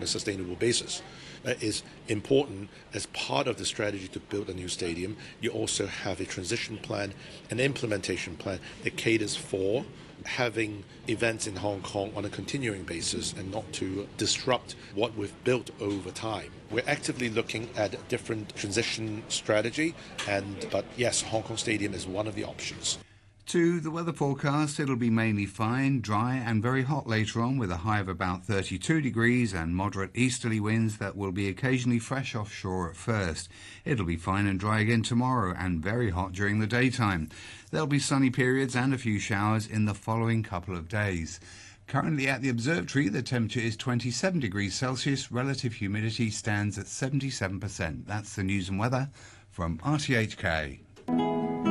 a sustainable basis. That is important as part of the strategy to build a new stadium. You also have a transition plan, an implementation plan that caters for having events in Hong Kong on a continuing basis and not to disrupt what we've built over time. We're actively looking at a different transition strategy, but yes, Hong Kong Stadium is one of the options. To the weather forecast, it'll be mainly fine, dry and very hot later on, with a high of about 32 degrees and moderate easterly winds that will be occasionally fresh offshore at first. It'll be fine and dry again tomorrow and very hot during the daytime. There'll be sunny periods and a few showers in the following couple of days. Currently at the observatory, the temperature is 27 degrees Celsius. Relative humidity stands at 77%. That's the news and weather from RTHK.